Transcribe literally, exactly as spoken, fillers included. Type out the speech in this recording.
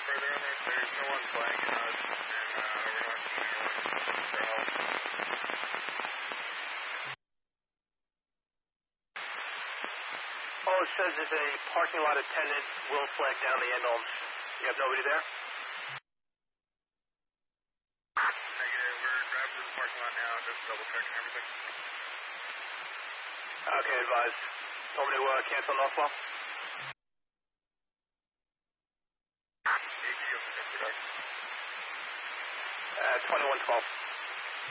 further in there. There's no one flagging us, and uh, we're not seeing anyone for help. All it says is a parking lot attendant will flag down the ambulance. You have nobody there? Negative. We're driving to the parking lot now, just double checking everything. Okay, advised. Told me to uh, cancel Northwell? Uh, twenty-one twelve.